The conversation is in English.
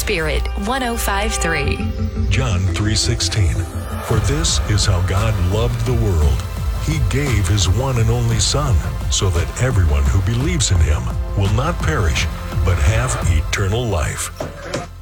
Spirit 105.3. John 3:16. For this is how God loved the world. He gave his one and only Son, so that everyone who believes in him will not perish, but have eternal life.